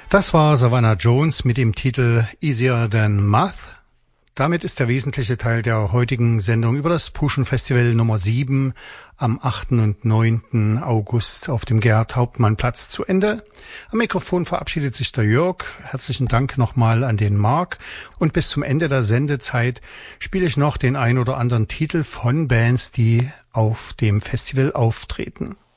Das war Savannah Jones mit dem Titel Easier Than Math. Damit ist der wesentliche Teil der heutigen Sendung über das Pushen Festival Nummer 7 am 8. und 9. August auf dem Gerhard-Hauptmann-Platz zu Ende. Am Mikrofon verabschiedet sich der Jörg. Herzlichen Dank nochmal an den Marc. Und bis zum Ende der Sendezeit spiele ich noch den ein oder anderen Titel von Bands, die auf dem Festival auftreten.